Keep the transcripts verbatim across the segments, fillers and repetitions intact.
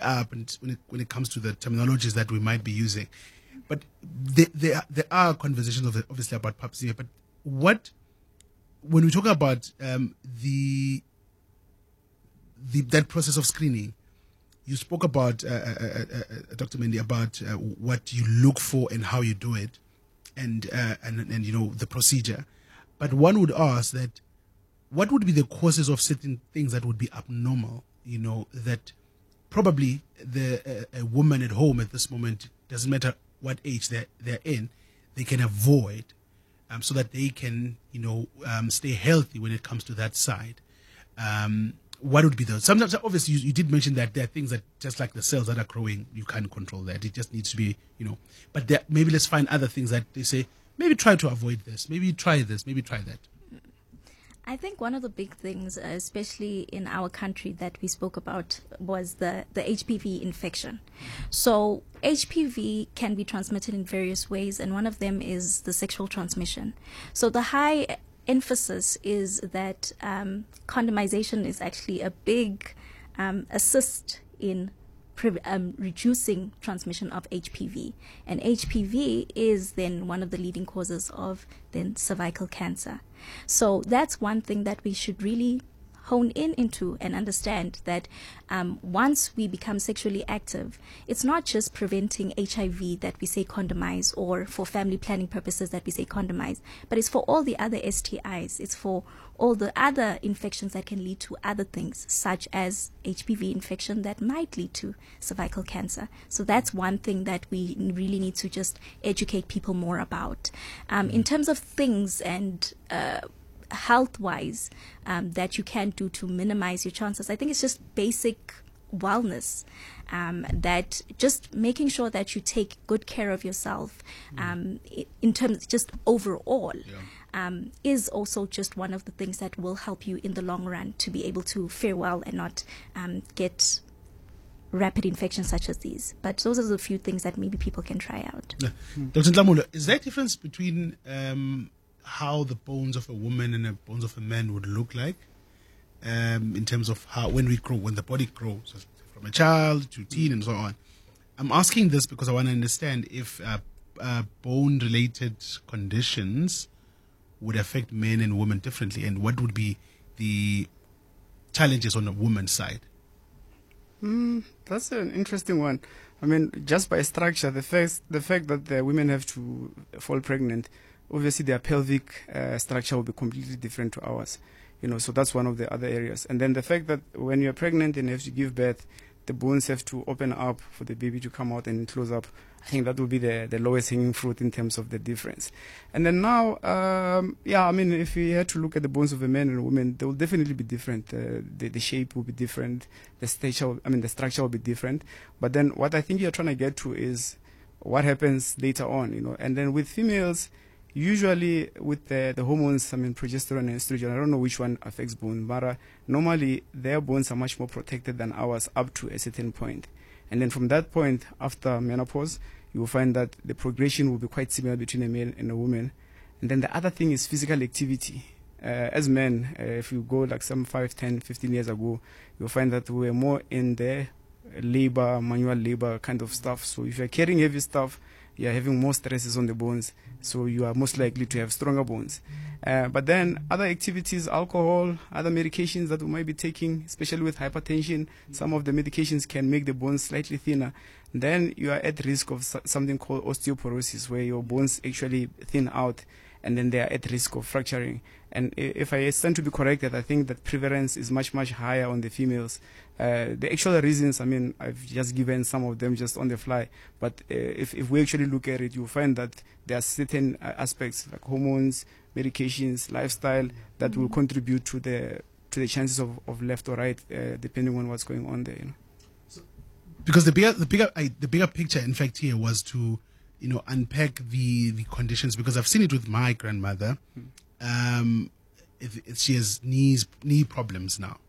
up and when it, when it comes to the terminologies that we might be using. But there, there, there are conversations of obviously about pap smear. But what, when we talk about um, the, the that process of screening, you spoke about, uh, uh, uh, uh, Doctor Mendy, about uh, what you look for and how you do it, and, uh, and and you know the procedure. But one would ask that, what would be the causes of certain things that would be abnormal? You know, that probably the uh, a woman at home at this moment, doesn't matter what age they're they're in, they can avoid, um, so that they can you know um, stay healthy when it comes to that side. Um, What would be those? Sometimes, obviously, you, you did mention that there are things that, just like the cells that are growing, you can't control that. It just needs to be, you know. But there, maybe let's find other things that they say, maybe try to avoid this, maybe try this, maybe try that. I think one of the big things, uh, especially in our country, that we spoke about was the, the H P V infection. So H P V can be transmitted in various ways, and one of them is the sexual transmission. So the high emphasis is that um, condomization is actually a big um, assist in pre- um, reducing transmission of H P V. And H P V is then one of the leading causes of then cervical cancer. So that's one thing that we should really hone in into and understand, that um, once we become sexually active, it's not just preventing H I V that we say condomize, or for family planning purposes that we say condomize, but it's for all the other S T Is. It's for all the other infections that can lead to other things, such as H P V infection that might lead to cervical cancer. So that's one thing that we really need to just educate people more about. Um, in terms of things and uh, health-wise um, that you can do to minimize your chances, I think it's just basic wellness, um, that just making sure that you take good care of yourself um, in terms just overall yeah. um, is also just one of the things that will help you in the long run to be able to fare well and not um, get rapid infections such as these. But those are the few things that maybe people can try out. Yeah. Hmm. Doctor Nhlamulo, is there a difference between um, how the bones of a woman and the bones of a man would look like, um, in terms of how, when we grow, when the body grows, from a child to teen and so on? I'm asking this because I want to understand if uh, uh, bone-related conditions would affect men and women differently, and what would be the challenges on the woman's side. Mm, that's an interesting one. I mean, just by structure, the fact, the fact that the women have to fall pregnant, obviously their pelvic uh, structure will be completely different to ours. You know, so that's one of the other areas. And then the fact that when you're pregnant and you have to give birth, the bones have to open up for the baby to come out and close up. I think that will be the, the lowest hanging fruit in terms of the difference. And then now, um, yeah, I mean, if we had to look at the bones of a man and a woman, they will definitely be different. Uh, the, the shape will be different. The stature, I mean, the structure will be different. But then what I think you're trying to get to is what happens later on, you know. And then with females, usually with the, the hormones, I mean, progesterone and estrogen, I don't know which one affects bone, but uh, normally their bones are much more protected than ours up to a certain point. And then from that point, after menopause, you will find that the progression will be quite similar between a male and a woman. And then the other thing is physical activity. Uh, as men, uh, if you go like some five, ten, fifteen years ago, you'll find that we were more in the labor, manual labor kind of stuff. So if you're carrying heavy stuff, you're having more stresses on the bones, so you are most likely to have stronger bones. Uh, but then other activities, alcohol, other medications that we might be taking, especially with hypertension, some of the medications can make the bones slightly thinner. Then you are at risk of something called osteoporosis, where your bones actually thin out, and then they are at risk of fracturing. And if I stand to be corrected, I think that prevalence is much, much higher on the females. Uh, the actual reasons, I mean, I've just given some of them just on the fly. But uh, if, if we actually look at it, you'll find that there are certain uh, aspects like hormones, medications, lifestyle that will contribute to the to the chances of, of left or right, uh, depending on what's going on there. You know? So, because the bigger the bigger I, the bigger picture, in fact, here was to, you know, unpack the the conditions, because I've seen it with my grandmother. Hmm. Um, it, it, she has knees knee problems now.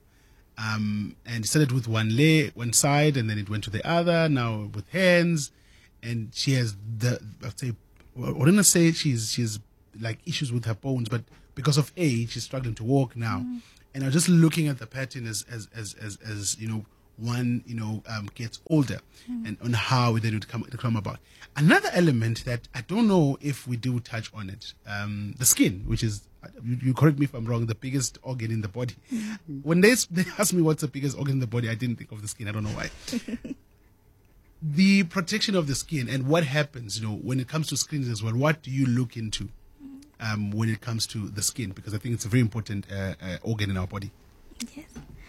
Um, and it started with one leg, one side, and then it went to the other. Now with hands, and she has the I'd say, I wouldn't say she's she's like issues with her bones, but because of age, she's struggling to walk now. Mm. And I'm just looking at the pattern as as as as, as you know, one, you know, um, gets older, mm. and on how then it would come, it would come about. Another element that I don't know if we do touch on it, um, the skin, which is, you, you correct me if I'm wrong, the biggest organ in the body. Mm. When they, they asked me what's the biggest organ in the body, I didn't think of the skin. I don't know why. The protection of the skin and what happens, you know, when it comes to screens as well, what do you look into um, when it comes to the skin? Because I think it's a very important uh, uh, organ in our body. Yes.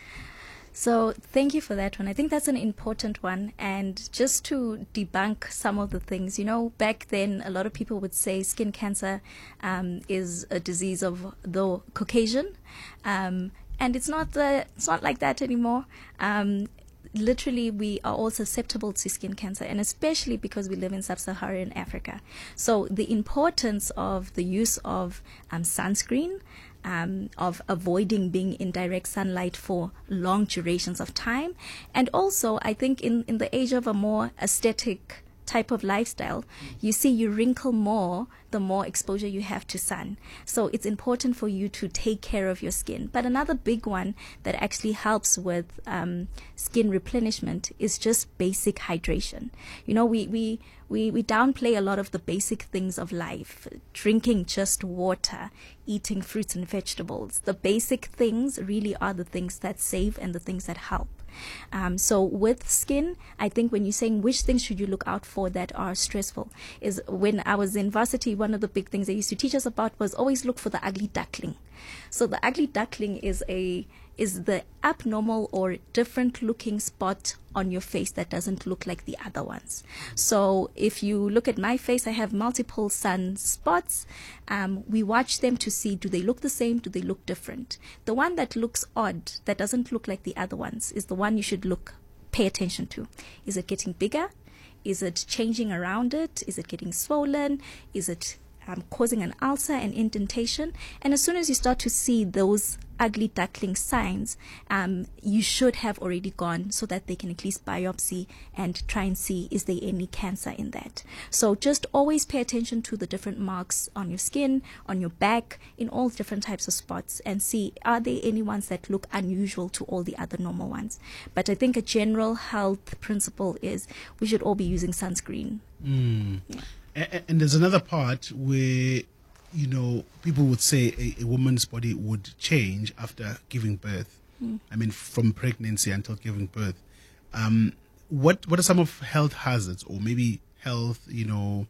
So thank you for that one. I think that's an important one. And just to debunk some of the things, you know, back then a lot of people would say skin cancer um, is a disease of the Caucasian, um, and it's not the, it's not like that anymore. Um, literally, we are all susceptible to skin cancer, and especially because we live in sub-Saharan Africa. So the importance of the use of um, sunscreen, Um, of avoiding being in direct sunlight for long durations of time. And also, I think in, in the age of a more aesthetic type of lifestyle, you see you wrinkle more the more exposure you have to sun. So it's important for you to take care of your skin. But another big one that actually helps with um, skin replenishment is just basic hydration. You know, we, we, we, we downplay a lot of the basic things of life. Drinking just water, eating fruits and vegetables. The basic things really are the things that save and the things that help. Um, so with skin, I think when you're saying which things should you look out for that are stressful, is when I was in varsity, one of the big things they used to teach us about was always look for the ugly duckling. So the ugly duckling is a is the abnormal or different looking spot on your face that doesn't look like the other ones. So if you look at my face, I have multiple sun spots. Um, we watch them to see, do they look the same? Do they look different? The one that looks odd, that doesn't look like the other ones, is the one you should look, pay attention to. Is it getting bigger? Is it changing around it? Is it getting swollen? Is it um, causing an ulcer and indentation? And as soon as you start to see those ugly duckling signs, um, you should have already gone so that they can at least biopsy and try and see is there any cancer in that. So just always pay attention to the different marks on your skin, on your back, in all different types of spots, and see are there any ones that look unusual to all the other normal ones. But I think a general health principle is we should all be using sunscreen. Mm. Yeah. And, and there's another part where, you know, people would say a, a woman's body would change after giving birth. Mm. I mean, from pregnancy until giving birth. Um, what what are some of health hazards, or maybe health, you know,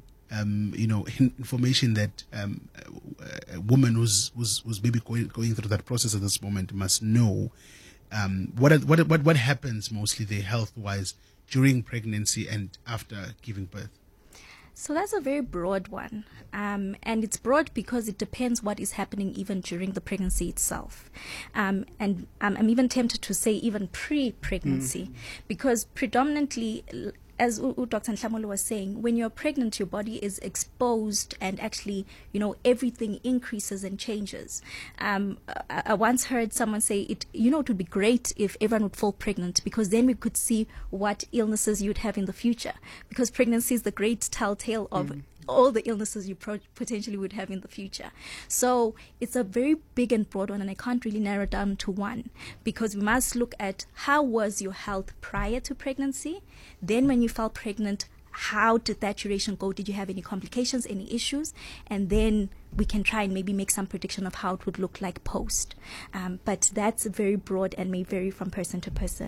um, you know, information that um, a, a woman who's who's, who's maybe going, going through that process at this moment must know? Um, what are, what what what happens mostly there health-wise during pregnancy and after giving birth? So that's a very broad one. Um, and it's broad because it depends what is happening even during the pregnancy itself. Um, and um, I'm even tempted to say even pre-pregnancy, mm. because predominantly, as Doctor Nhlamolo was saying, when you're pregnant, your body is exposed and actually, you know, everything increases and changes. Um, I, I once heard someone say, it, you know, it would be great if everyone would fall pregnant, because then we could see what illnesses you'd have in the future. Because pregnancy is the great telltale of mm. all the illnesses you pro- potentially would have in the future. So it's a very big and broad one, and I can't really narrow it down to one, because we must look at how was your health prior to pregnancy. Then when you fell pregnant, how did that duration go? Did you have any complications, any issues? And then we can try and maybe make some prediction of how it would look like post. Um, but that's very broad and may vary from person to person.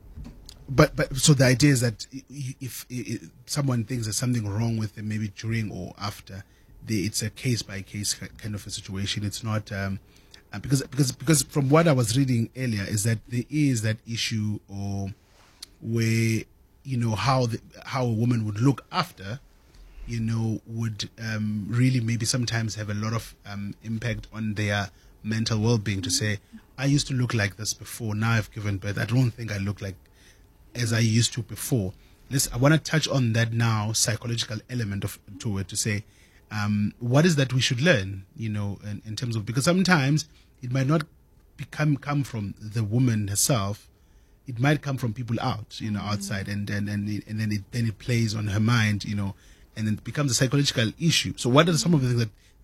But but so the idea is that if, if someone thinks there's something wrong with them, maybe during or after, they, it's a case by case kind of a situation. It's not um, because because because from what I was reading earlier is that there is that issue or where, you know, how the, how a woman would look after, you know, would um, really maybe sometimes have a lot of um, impact on their mental well-being. To say, I used to look like this before, now I've given birth, I don't think I look like as I used to before. Let's, I want to touch on that now, psychological element of to it, to say, um, what is that we should learn, you know, in, in terms of, because sometimes it might not become come from the woman herself, it might come from people out, you know, mm-hmm. outside, and and and, it, and then it then it plays on her mind, you know, and then it becomes a psychological issue. So what are some of the things that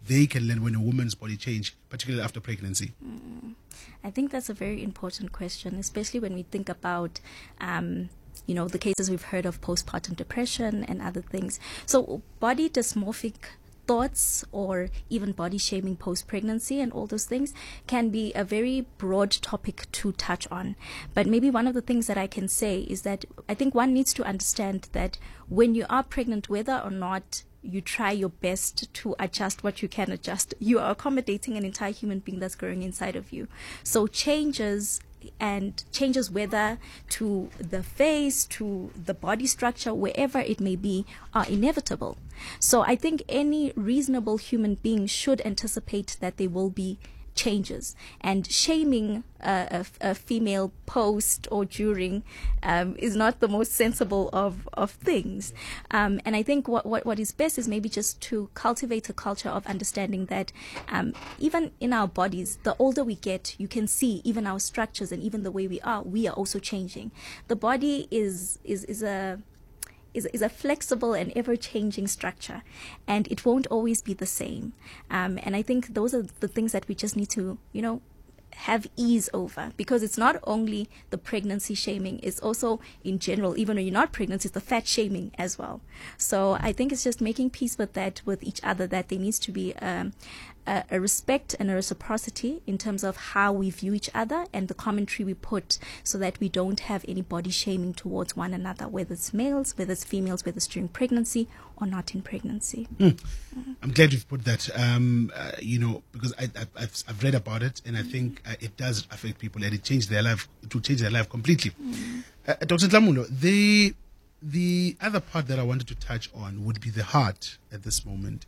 they can learn when a woman's body change, particularly after pregnancy? Mm. I think that's a very important question, especially when we think about, um, you know, the cases we've heard of postpartum depression and other things. So body dysmorphic thoughts or even body shaming post-pregnancy and all those things can be a very broad topic to touch on. But maybe one of the things that I can say is that I think one needs to understand that when you are pregnant, whether or not you try your best to adjust what you can adjust, you are accommodating an entire human being that's growing inside of you. So changes and changes whether to the face, to the body structure, wherever it may be, are inevitable. So I think any reasonable human being should anticipate that there will be changes, and shaming uh, a, a female post or during um, is not the most sensible of, of things. Um, and I think what, what, what is best is maybe just to cultivate a culture of understanding that um, even in our bodies, the older we get, you can see even our structures and even the way we are, we are also changing. The body is is, is a Is, is a flexible and ever-changing structure, and it won't always be the same. Um, and I think those are the things that we just need to, you know, have ease over, because it's not only the pregnancy shaming, it's also in general, even when you're not pregnant, it's the fat shaming as well. So I think it's just making peace with that, with each other, that there needs to be um, a, a respect and a reciprocity in terms of how we view each other and the commentary we put, so that we don't have any body shaming towards one another, whether it's males, whether it's females, whether it's during pregnancy or not in pregnancy. Mm. Mm-hmm. I'm glad you've put that, um, uh, you know, because I, I, I've, I've read about it, and I mm-hmm. think uh, it does affect people, and it changed their life. It will change their life completely. Mm-hmm. Uh, Doctor Dlamulo, the the other part that I wanted to touch on would be the heart at this moment.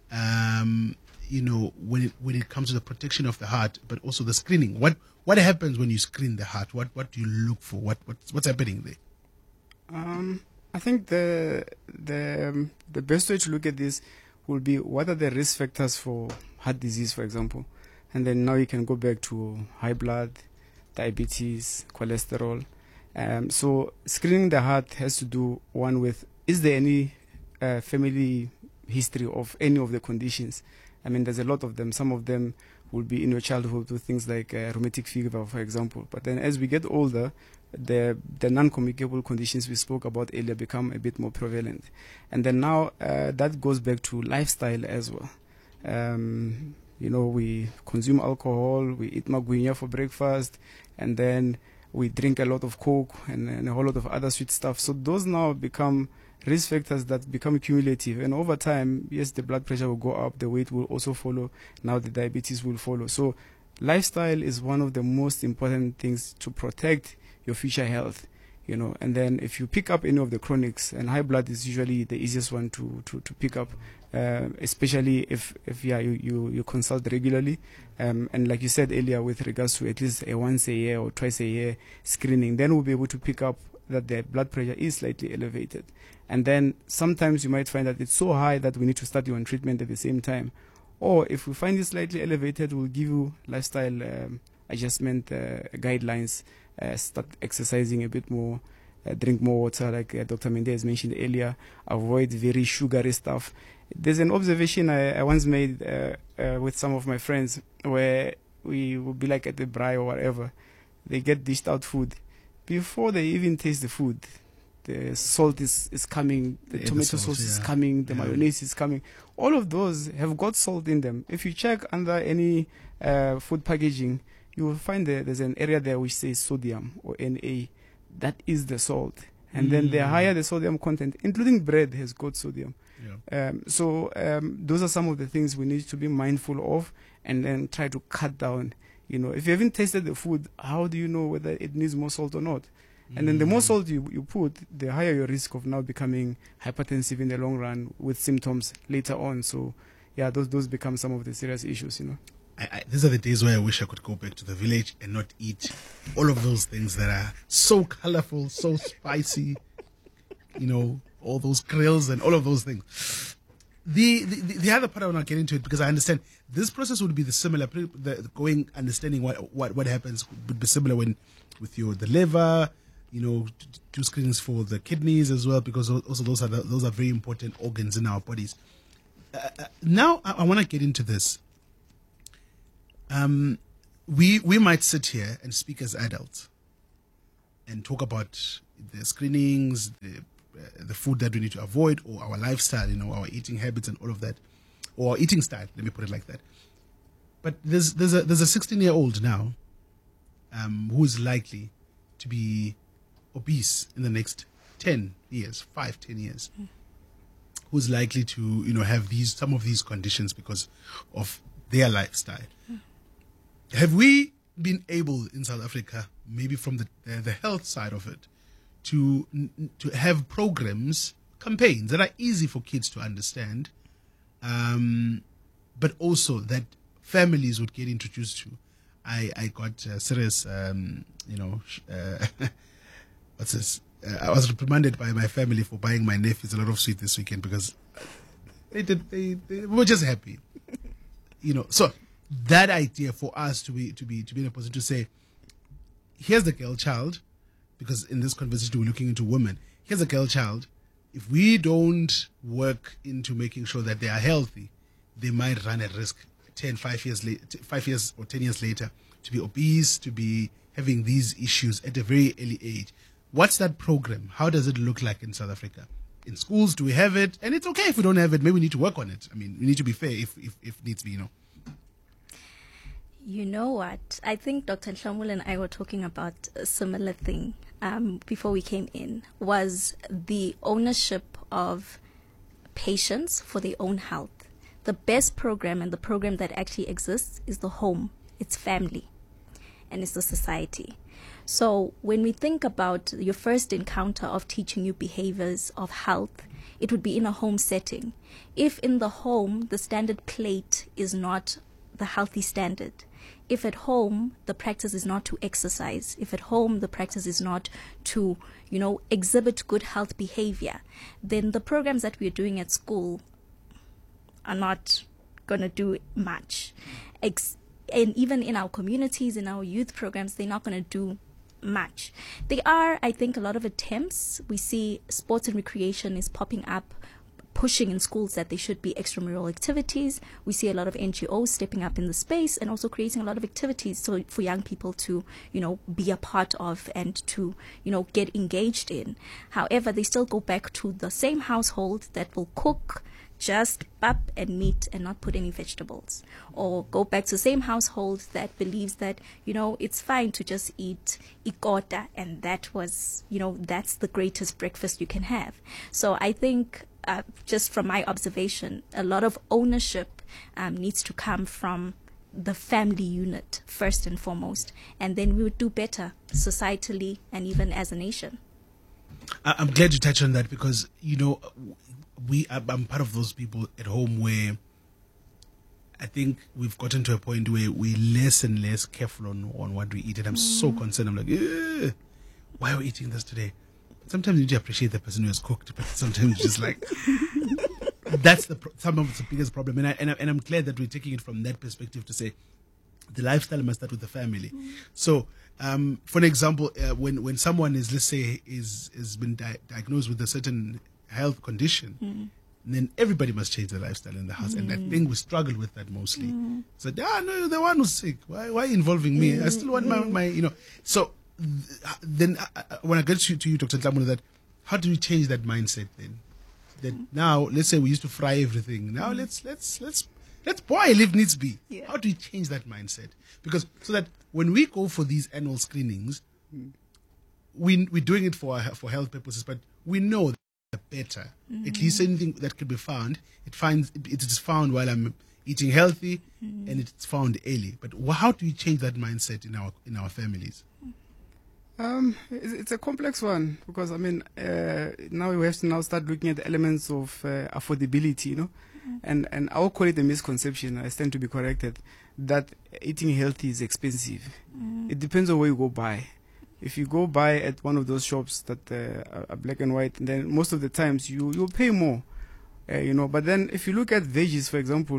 Um, you know, when it when it comes to the protection of the heart, but also the screening. What what happens when you screen the heart? What what do you look for? What what's, what's happening there? Um, I think the the um, the best way to look at this will be, what are the risk factors for heart disease, for example, and then now you can go back to high blood, diabetes, cholesterol. Um, so screening the heart has to do, one, with, is there any uh, family history of any of the conditions? I mean, there's a lot of them. Some of them will be in your childhood with things like uh, rheumatic fever, for example. But then as we get older, the the non-communicable conditions we spoke about earlier become a bit more prevalent. And then now uh, that goes back to lifestyle as well. Um, you know, we consume alcohol, we eat magwinya for breakfast, and then we drink a lot of Coke and, and a whole lot of other sweet stuff. So those now become risk factors that become cumulative, and over time, yes, the blood pressure will go up, the weight will also follow, now the diabetes will follow. So lifestyle is one of the most important things to protect your future health, you know. And then if you pick up any of the chronics, and high blood is usually the easiest one to, to, to pick up, uh, especially if, if yeah, you, you, you consult regularly. Um, and like you said earlier, with regards to at least a once a year or twice a year screening, then we'll be able to pick up that their blood pressure is slightly elevated. And then sometimes you might find that it's so high that we need to start you on treatment at the same time. Or if we find it slightly elevated, we'll give you lifestyle um, adjustment uh, guidelines, uh, start exercising a bit more, uh, drink more water, like uh, Doctor Mendez mentioned earlier, avoid very sugary stuff. There's an observation I, I once made uh, uh, with some of my friends, where we would be like at the braai or whatever. They get dished out food. Before they even taste the food, the salt is, is coming, the yeah, tomato the sauce, sauce yeah. is coming, the yeah. mayonnaise is coming. All of those have got salt in them. If you check under any uh, food packaging, you will find that there's an area there which says sodium or N A. That is the salt. And mm. then the higher the sodium content, including bread, has got sodium. Yeah. Um, so um, those are some of the things we need to be mindful of, and then try to cut down. You know, if you haven't tasted the food, how do you know whether it needs more salt or not? Mm. And then the more salt you, you put, the higher your risk of now becoming hypertensive in the long run with symptoms later on. So, yeah, those those become some of the serious issues, you know. I, I, these are the days where I wish I could go back to the village and not eat all of those things that are so colorful, so spicy, you know, all those grills and all of those things. The, the the other part I want to get into it, because I understand this process would be the similar, the going understanding what what what happens would be similar when with your the liver, you know, do screenings for the kidneys as well, because also those are the, those are very important organs in our bodies. uh, uh, now I, I want to get into this. Um, we we might sit here and speak as adults and talk about the screenings, the uh, the food that we need to avoid, or our lifestyle, you know, our eating habits and all of that, or our eating style. Let me put it like that. But there's there's a there's a sixteen year old now, um, who is likely to be obese in the next ten years, five, ten years. Mm. Who's likely to, you know, have these some of these conditions because of their lifestyle. Mm. Have we been able in South Africa, maybe from the uh, the health side of it, to to have programs, campaigns that are easy for kids to understand, um, but also that families would get introduced to? I I got uh, serious, um, you know, uh, what's this? Uh, I was reprimanded by my family for buying my nephews a lot of sweet this weekend because they did. They, they were just happy, you know. So that idea for us to be to be to be in a position to say, here's the girl child, because in this conversation we're looking into women. Here's a girl child. If we don't work into making sure that they are healthy, they might run a risk ten, five years later, five years or ten years later, to be obese, to be having these issues at a very early age. What's that program? How does it look like in South Africa? In schools, do we have it? And it's okay if we don't have it. Maybe we need to work on it. I mean, we need to be fair if if, if needs be, you know. You know what? I think Doctor Nhlomule and I were talking about a similar thing um, before we came in, was the ownership of patients for their own health. The best program and the program that actually exists is the home. It's family. And it's the society. So when we think about your first encounter of teaching you behaviors of health, it would be in a home setting. If in the home the standard plate is not the healthy standard, if at home the practice is not to exercise, if at home the practice is not to, you know, exhibit good health behavior, then the programs that we're doing at school are not going to do much. Ex- and even in our communities, in our youth programs, they're not going to do much. There are, I think, a lot of attempts. We see sports and recreation is popping up, pushing in schools that there should be extramural activities. We see a lot of N G Os stepping up in the space and also creating a lot of activities so for young people to, you know, be a part of and to, you know, get engaged in. However, they still go back to the same household that will cook just pap and meat and not put any vegetables, or go back to the same household that believes that, you know, it's fine to just eat ikota and that was, you know, that's the greatest breakfast you can have. So I think uh, just from my observation, a lot of ownership um, needs to come from the family unit first and foremost, and then we would do better societally and even as a nation. I'm glad you touched on that because, you know, we I'm part of those people at home where I think we've gotten to a point where we're less and less careful on, on what we eat. And I'm mm. so concerned. I'm like, why are we eating this today? Sometimes you need to appreciate the person who has cooked, but sometimes you're just like, that's the pro- some of the biggest problem. And, I, and, I, and I'm glad that we're taking it from that perspective to say the lifestyle must start with the family. Mm. So, um, for an example, uh, when, when someone is, let's say, is has been di- diagnosed with a certain health condition, mm. then everybody must change their lifestyle in the house. Mm. And I think we struggle with that mostly. Mm. So, ah, no, the one who's sick. Why, why involving me? Mm. I still want my, my, you know. So th- then uh, when I get to, to you, Doctor Nhlomule, that how do we change that mindset then? That mm. now, let's say we used to fry everything. Now mm. let's let's let's let's boil if needs be. Yeah. How do we change that mindset? Because so that when we go for these annual screenings, mm. we we're doing it for for health purposes, but we know that better. Mm-hmm. At least anything that could be found, it finds it, it is found while I'm eating healthy, mm-hmm. and it's found early. But how do we change that mindset in our in our families? Um, it's, it's a complex one because I mean uh, now we have to now start looking at the elements of uh, affordability, you know, mm-hmm. and and I'll call it a misconception. I stand to be corrected that eating healthy is expensive. Mm-hmm. It depends on where you go buy. If you go buy at one of those shops that uh, are black and white, then most of the times you you'll pay more, uh, you know. But then if you look at veggies, for example,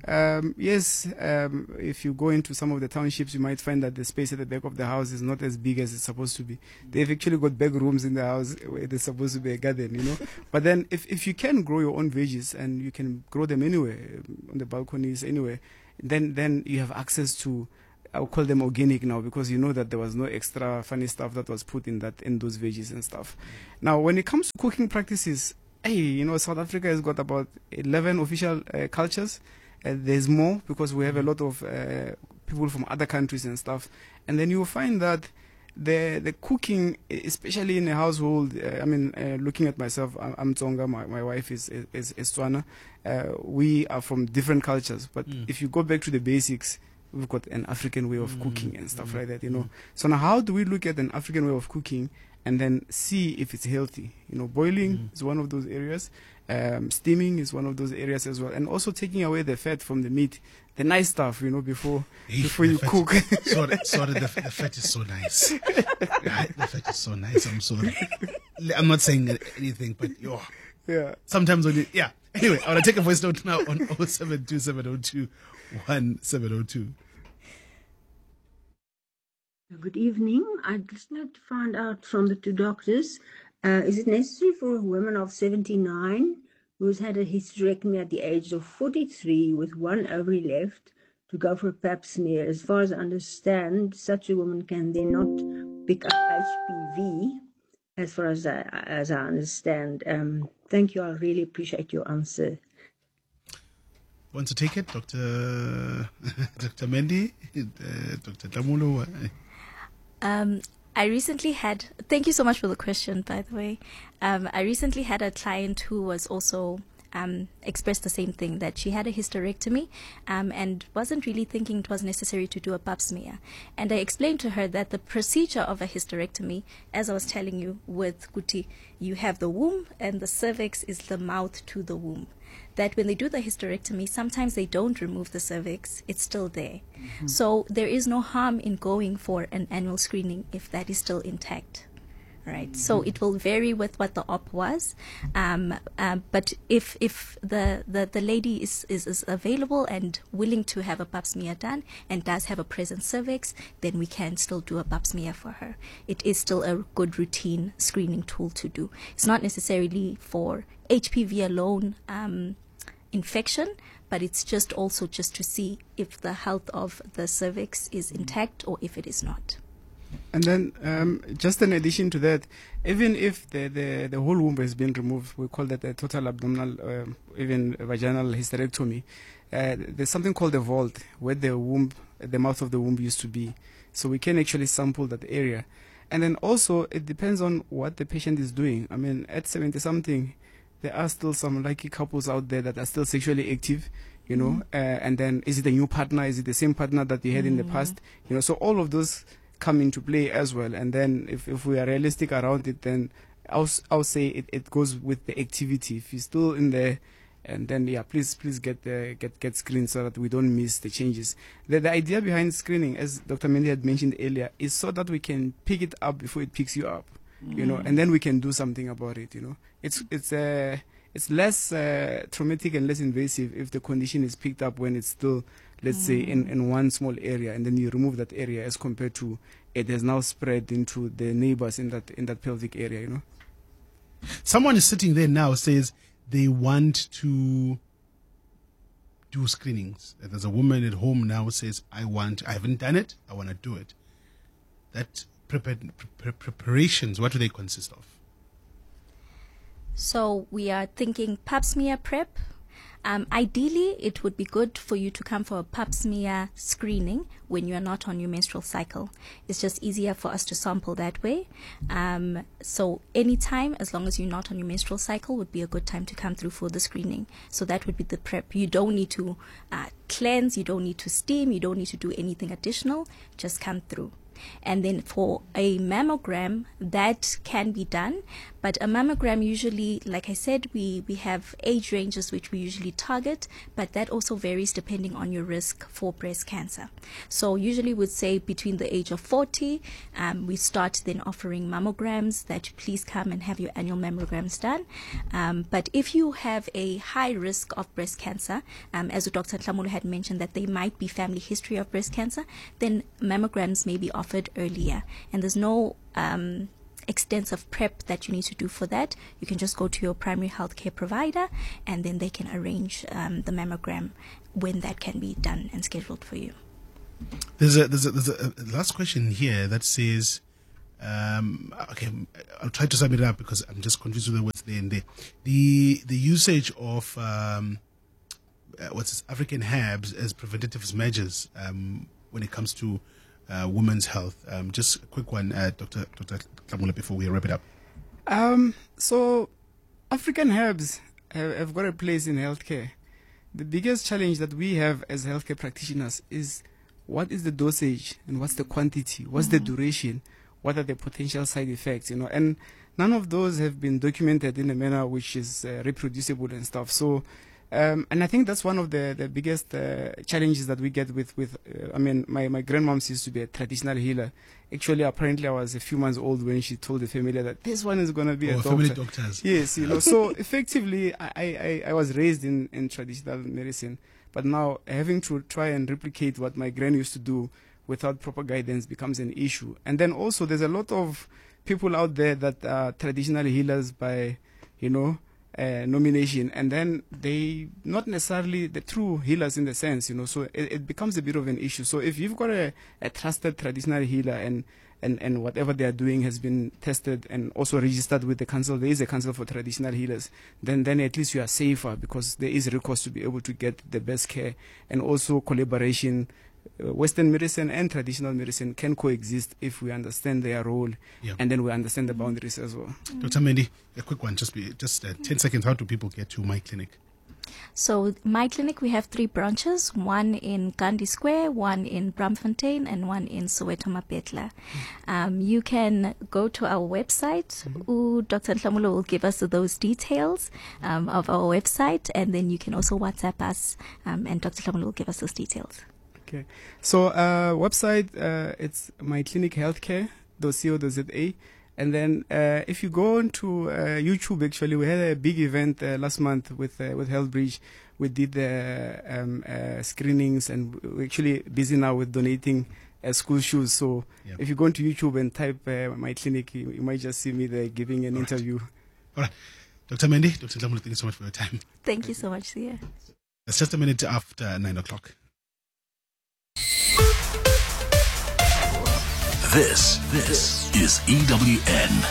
Um, yes, um, if you go into some of the townships, you might find that the space at the back of the house is not as big as it's supposed to be. They've actually got back rooms in the house where there's supposed to be a garden, you know. But then if, if you can grow your own veggies and you can grow them anywhere, on the balconies, anywhere, then, then you have access to, I'll call them organic now, because you know that there was no extra funny stuff that was put in that in those veggies and stuff. Now, when it comes to cooking practices, hey, you know, South Africa has got about eleven official uh, cultures. Uh, there's more because we have a lot of uh, people from other countries and stuff. And then you'll find that the the cooking, especially in a household, uh, I mean, uh, looking at myself, I'm, I'm Tsonga, my, my wife is is, is Tswana. Uh, we are from different cultures. But mm. if you go back to the basics, we've got an African way of mm. cooking and stuff mm. like that, you know. Mm. So now how do we look at an African way of cooking and then see if it's healthy? You know, boiling mm. is one of those areas. Um, steaming is one of those areas as well, and also taking away the fat from the meat, the nice stuff, you know, before hey, before you cook. sorry, sorry, the, the fat is so nice. Yeah, the fat is so nice. I'm sorry. I'm not saying anything, but yo, yeah. Sometimes when you, yeah. Anyway, I want to take a voice note now on oh seven two seven oh two one seven oh two. Good evening. I'd just like to find out from the two doctors. Uh, is it necessary for a woman of seventy-nine who's had a hysterectomy at the age of forty-three with one ovary left to go for a pap smear? As far as I understand, such a woman can then not pick up H P V, as far as I, as I understand. Um, thank you. I really appreciate your answer. Want to take it, Doctor Doctor Mendy, uh, Doctor Tamulo? Um. I recently had, thank you so much for the question, by the way. Um, I recently had a client who was also um, expressed the same thing, that she had a hysterectomy um, and wasn't really thinking it was necessary to do a pap smear. And I explained to her that the procedure of a hysterectomy, as I was telling you with Kuti, you have the womb and the cervix is the mouth to the womb. That when they do the hysterectomy, sometimes they don't remove the cervix, it's still there. Mm-hmm. So there is no harm in going for an annual screening if that is still intact. Right. Mm-hmm. So it will vary with what the op was. Um, um, but if if the, the, the lady is, is, is available and willing to have a pap smear done and does have a present cervix, then we can still do a pap smear for her. It is still a good routine screening tool to do. It's not necessarily for H P V alone um, infection, but it's just also just to see if the health of the cervix is intact or if it is not. And then, um, just in addition to that, even if the, the, the whole womb has been removed, we call that a total abdominal, um, even vaginal hysterectomy. Uh, there's something called the vault, where the womb, the mouth of the womb used to be. So we can actually sample that area. And then also, it depends on what the patient is doing. I mean, at seventy something, there are still some lucky couples out there that are still sexually active, you know. Mm. Uh, and then, is it a new partner? Is it the same partner that they had mm. in the past? You know, so all of those come into play as well. And then if, if we are realistic around it, then I'll, I'll say it, it goes with the activity. If you're still in there, and then yeah, please please get the, get get screened so that we don't miss the changes. The, the idea behind screening, as Doctor Mendy had mentioned earlier, is so that we can pick it up before it picks you up, mm. you know, and then we can do something about it. You know, it's it's uh, it's less uh, traumatic and less invasive if the condition is picked up when it's still, let's mm. say, in, in one small area, and then you remove that area, as compared to it has now spread into the neighbors in that in that pelvic area, you know. Someone is sitting there now, says they want to do screenings. There's a woman at home now who says, I want, I haven't done it, I want to do it. That prepared, pre- preparations, what do they consist of? So we are thinking pap smear prep. Um, ideally, it would be good for you to come for a pap smear screening when you are not on your menstrual cycle. It's just easier for us to sample that way. Um, so anytime, as long as you're not on your menstrual cycle, would be a good time to come through for the screening. So that would be the prep. You don't need to uh, cleanse, you don't need to steam, you don't need to do anything additional. Just come through. And then for a mammogram, that can be done, But a mammogram usually, like I said, we, we have age ranges which we usually target, but that also varies depending on your risk for breast cancer. So usually we'd say between the age of forty, um, we start then offering mammograms that please come and have your annual mammograms done. Um, but if you have a high risk of breast cancer, um, as Doctor Nhlamulo had mentioned that there might be family history of breast cancer, then mammograms may be offered earlier. And there's no um, extensive prep that you need to do for that. You can just go to your primary healthcare provider and then they can arrange um, the mammogram when that can be done and scheduled for you. There's a there's a, there's a, a last question here that says, um, okay, I'll try to sum it up because I'm just confused with the words there and there. The the usage of um, uh, what's this, African herbs as preventative measures um, when it comes to uh, women's health. Um, just a quick one, uh, Doctor Doctor Nhlamulo, before we wrap it up. Um, so African herbs have, have got a place in healthcare. The biggest challenge that we have as healthcare practitioners is what is the dosage and what's the quantity, what's mm-hmm. the duration, what are the potential side effects, you know, and none of those have been documented in a manner which is uh, reproducible and stuff. So, um, and I think that's one of the, the biggest uh, challenges that we get with, with uh, I mean, my, my grandmom used to be a traditional healer. Actually, apparently I was a few months old when she told the family that this one is going to be oh, a doctor. family doctors. Yes, you know, so effectively I, I, I was raised in, in traditional medicine, but now having to try and replicate what my grand used to do without proper guidance becomes an issue. And then also there's a lot of people out there that are traditional healers by, you know, uh, nomination, and then they not necessarily the true healers in the sense, you know, so it, it becomes a bit of an issue. So if you've got a, a trusted traditional healer and, and, and whatever they are doing has been tested and also registered with the council, there is a council for traditional healers, then, then at least you are safer because there is recourse to be able to get the best care, and also collaboration. Uh, Western medicine and traditional medicine can coexist if we understand their role, yeah. and then we understand the boundaries as well. Mm-hmm. Doctor Mendi, a quick one, just be, just uh, ten seconds. How do people get to my clinic? So my clinic, we have three branches, one in Gandhi Square, one in Braamfontein, and one in Soweto Mapetla. Um, you can go to our website. Mm-hmm. Ooh, Doctor Nhlamulo will give us those details um, of our website, and then you can also WhatsApp us, um, and Doctor Nhlamulo will give us those details. Okay, so uh, website, uh, it's my clinic healthcare dot co dot za, and then uh, if you go onto uh, YouTube, actually we had a big event uh, last month with uh, with HealthBridge. We did the um, uh, screenings, and we're actually busy now with donating uh, school shoes. So yep. if you go onto YouTube and type uh, my clinic, you, you might just see me there giving an All interview. Right. All right, Doctor Mendi, Doctor Nhlamulo, thank you so much for your time. Thank, thank you so much, Sia. It's just a minute after nine o'clock. This, this is E W N.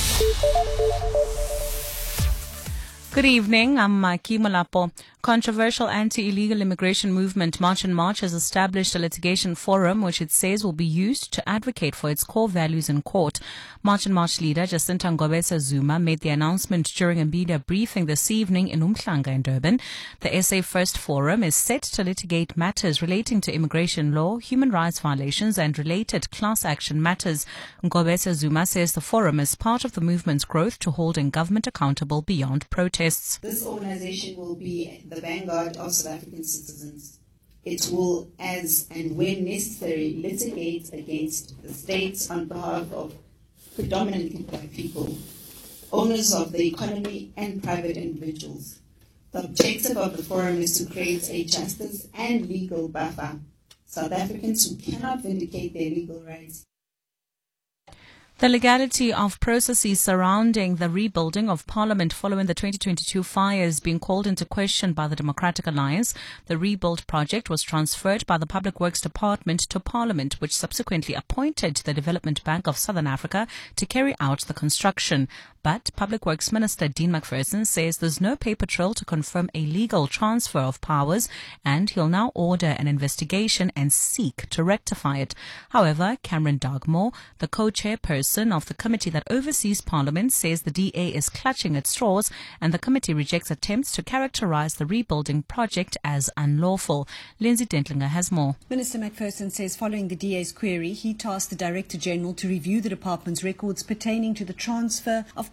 Good evening, I'm Maki Molapo. Controversial anti-illegal immigration movement March and March has established a litigation forum which it says will be used to advocate for its core values in court. March and March leader Jacinta Ngobesa Zuma made the announcement during a media briefing this evening in Umhlanga in Durban. The S A First Forum is set to litigate matters relating to immigration law, human rights violations and related class action matters. Ngobesa Zuma says the forum is part of the movement's growth to holding government accountable beyond protests. This organization will be the vanguard of South African citizens. It will, as and when necessary, litigate against the states on behalf of predominantly black people, owners of the economy and private individuals. The objective of the forum is to create a justice and legal buffer. South Africans who cannot vindicate their legal rights. The legality of processes surrounding the rebuilding of Parliament following the twenty twenty-two fires being called into question by the Democratic Alliance. The rebuild project was transferred by the Public Works Department to Parliament, which subsequently appointed the Development Bank of Southern Africa to carry out the construction. But Public Works Minister Dean McPherson says there's no paper trail to confirm a legal transfer of powers, and he'll now order an investigation and seek to rectify it. However, Cameron Dugmore, the co-chairperson of the committee that oversees Parliament, says the D A is clutching at straws, and the committee rejects attempts to characterize the rebuilding project as unlawful. Lindsay Dentlinger has more. Minister McPherson says following the D A's query, he tasked the Director General to review the department's records pertaining to the transfer of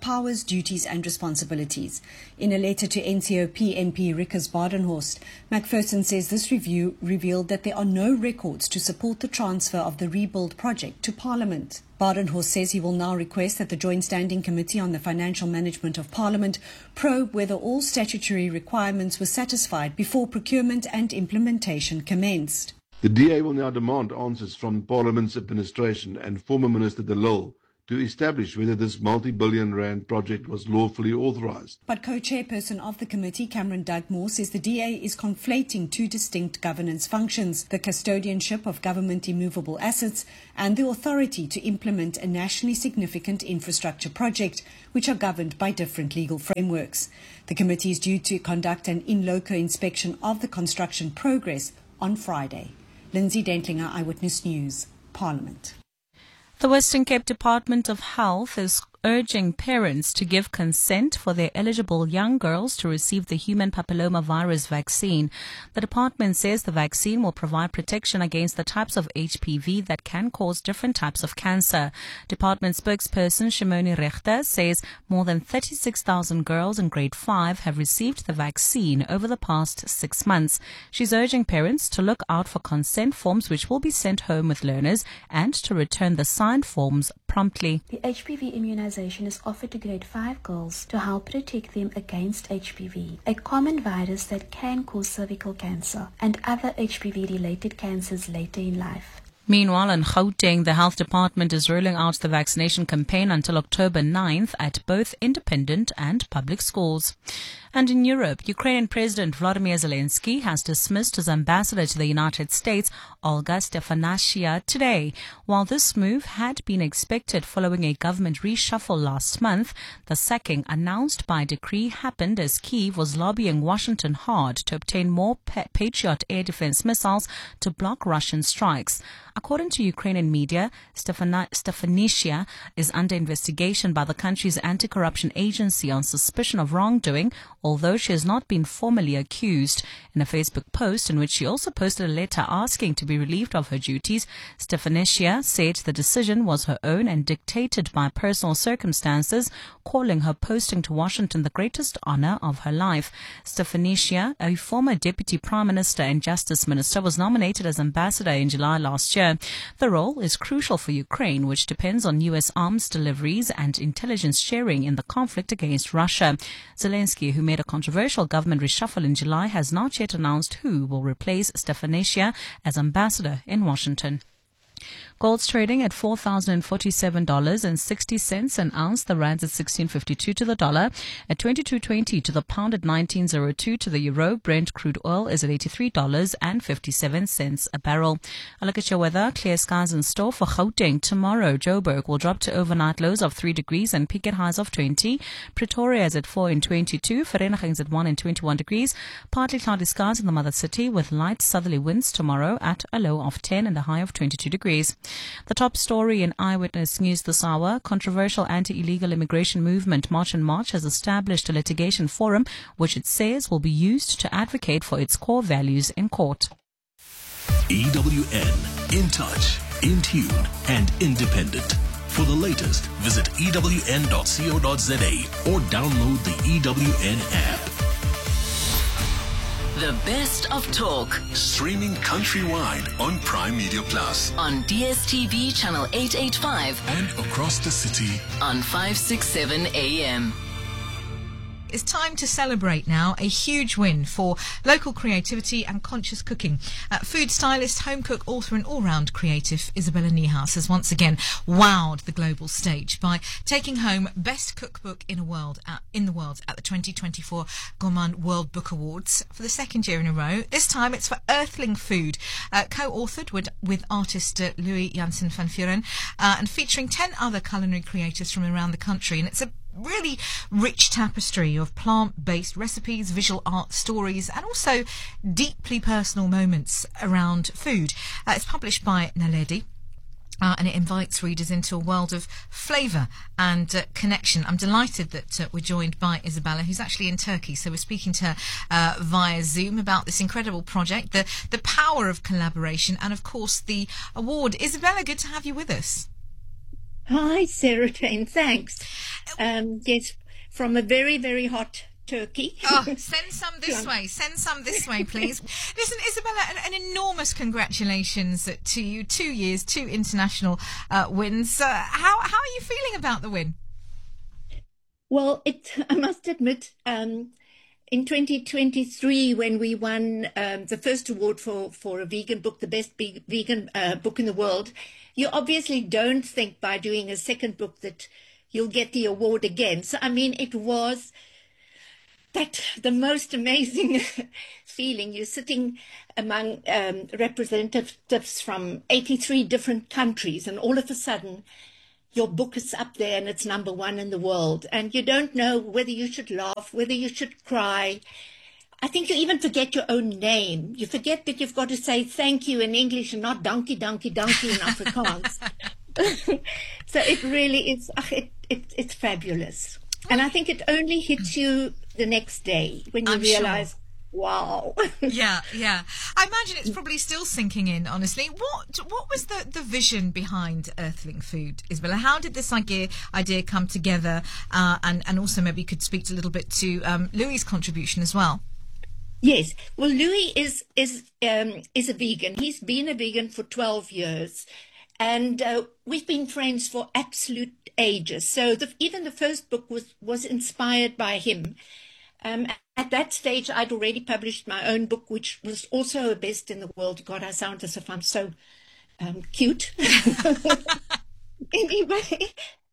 powers, duties and responsibilities. In a letter to N C O P M P Rickers Badenhorst, Macpherson says this review revealed that there are no records to support the transfer of the rebuild project to Parliament. Badenhorst says he will now request that the Joint Standing Committee on the Financial Management of Parliament probe whether all statutory requirements were satisfied before procurement and implementation commenced. The D A will now demand answers from Parliament's administration and former Minister De Lille to establish whether this multi-billion rand project was lawfully authorised. But co-chairperson of the committee, Cameron Dugmore, says the D A is conflating two distinct governance functions, the custodianship of government immovable assets and the authority to implement a nationally significant infrastructure project, which are governed by different legal frameworks. The committee is due to conduct an in loco inspection of the construction progress on Friday. Lindsay Dentlinger, Eyewitness News, Parliament. The Western Cape Department of Health is urging parents to give consent for their eligible young girls to receive the human papillomavirus vaccine. The department says the vaccine will provide protection against the types of H P V that can cause different types of cancer. Department spokesperson Shimoni Rechter says more than thirty-six thousand girls in grade five have received the vaccine over the past six months. She's urging parents to look out for consent forms which will be sent home with learners and to return the signed forms promptly. The H P V immunization is offered to grade five girls to help protect them against H P V, a common virus that can cause cervical cancer and other H P V-related cancers later in life. Meanwhile, in Gauteng, the health department is rolling out the vaccination campaign until October ninth at both independent and public schools. And in Europe, Ukrainian President Volodymyr Zelensky has dismissed his ambassador to the United States, Olga Stefanishyna, today. While this move had been expected following a government reshuffle last month, the sacking announced by decree happened as Kyiv was lobbying Washington hard to obtain more pa- Patriot air defense missiles to block Russian strikes. According to Ukrainian media, Stefana- Stefanishyna is under investigation by the country's anti-corruption agency on suspicion of wrongdoing, although she has not been formally accused. In a Facebook post in which she also posted a letter asking to be relieved of her duties, Stefanishyna said the decision was her own and dictated by personal circumstances, calling her posting to Washington the greatest honor of her life. Stefanishyna, a former deputy prime minister and justice minister, was nominated as ambassador in July last year. The role is crucial for Ukraine, which depends on U S arms deliveries and intelligence sharing in the conflict against Russia. Zelensky, who made a controversial government reshuffle in July, has not yet announced who will replace Stefanishyna as ambassador in Washington. Gold's trading at four thousand forty-seven dollars and sixty cents an ounce. The rand's at sixteen fifty-two to the dollar, at twenty-two twenty to the pound, at nineteen oh two to the euro. Brent crude oil is at eighty-three dollars and fifty-seven cents a barrel. A look at your weather. Clear skies in store for Gauteng tomorrow. Joburg will drop to overnight lows of three degrees and peak at highs of twenty. Pretoria is at four and twenty-two. Vereeniging is at one and twenty-one degrees. Partly cloudy skies in the mother city with light southerly winds tomorrow at a low of ten and a high of twenty-two degrees. The top story in Eyewitness News this hour: controversial anti-illegal immigration movement March and March has established a litigation forum which it says will be used to advocate for its core values in court. E W N, in touch, in tune and independent. For the latest, visit E W N dot co dot za or download the E W N app. The best of talk. Streaming countrywide on Prime Media Plus. On D S T V channel eight eighty-five. And across the city. On five sixty-seven A M. It's time to celebrate now a huge win for local creativity and conscious cooking. Uh, food stylist, home cook, author and all-round creative Isabella Niehaus has once again wowed the global stage by taking home Best Cookbook in a world at, in the world at the twenty twenty-four Gourmand World Book Awards for the second year in a row. This time it's for Earthling Food, uh, co-authored with, with artist uh, Louis Janssen van Vuren uh, and featuring ten other culinary creators from around the country. And it's a really rich tapestry of plant-based recipes, visual art, stories, and also deeply personal moments around food. Uh, it's published by Naledi. Uh, and it invites readers into a world of flavour and uh, connection. I'm delighted that uh, we're joined by Isabella, who's actually in Turkey. So we're speaking to her uh, via Zoom about this incredible project, the, the power of collaboration, and, of course, the award. Isabella, good to have you with us. Hi, Sarah Jane. Thanks. Um, yes, from a very, very hot Turkey. Oh, send some this way. Send some this way, please. Listen, Isabella, an, an enormous congratulations to you. Two years, two international uh, wins. Uh, how how are you feeling about the win? Well, it I must admit, um, in twenty twenty-three, when we won um, the first award for, for a vegan book, the best be- vegan uh, book in the world, you obviously don't think by doing a second book that you'll get the award again. So, I mean, it was that the most amazing feeling. You're sitting among um, representatives from eighty-three different countries, and all of a sudden your book is up there and it's number one in the world, and you don't know whether you should laugh, whether you should cry. I think you even forget your own name. You forget that you've got to say thank you in English and not donkey, donkey, donkey in Afrikaans. So it really is, it, it, it's fabulous. And I think it only hits you the next day when you I'm realize, sure. wow. yeah, yeah. I imagine it's probably still sinking in, honestly. What what was the, the vision behind Earthling Food, Isabella? How did this idea idea come together? Uh, and, and also maybe you could speak a little bit to um, Louis' contribution as well. Yes. Well, Louis is, is, um, is a vegan. He's been a vegan for twelve years. And uh, we've been friends for absolute ages. So the, even the first book was, was inspired by him. Um, at that stage, I'd already published my own book, which was also a best in the world. God, I sound as if I'm so um, cute. Anyway,